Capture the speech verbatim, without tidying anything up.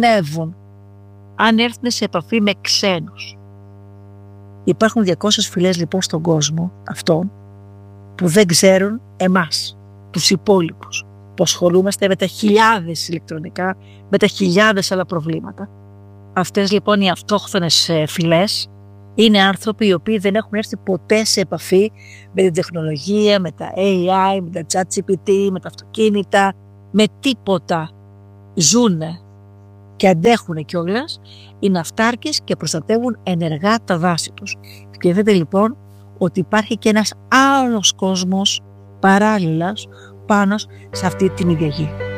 ανέβουν αν έρθουν σε επαφή με ξένους. Υπάρχουν διακόσιες φυλές λοιπόν στον κόσμο αυτών που δεν ξέρουν εμάς, τους υπόλοιπους, που ασχολούμαστε με τα χιλιάδες ηλεκτρονικά, με τα χιλιάδες άλλα προβλήματα. Αυτές λοιπόν οι αυτόχθονες φυλές είναι άνθρωποι οι οποίοι δεν έχουν έρθει ποτέ σε επαφή με την τεχνολογία, με τα έι άι, με τα chat τζι πι τι, με τα αυτοκίνητα, με τίποτα. Ζούνε και αντέχουν κιόλας, είναι αυτάρκες και προστατεύουν ενεργά τα δάση τους. Σκεφτείτε λοιπόν ότι υπάρχει και ένας άλλος κόσμος παράλληλας πάνω σε αυτή την ίδια γη.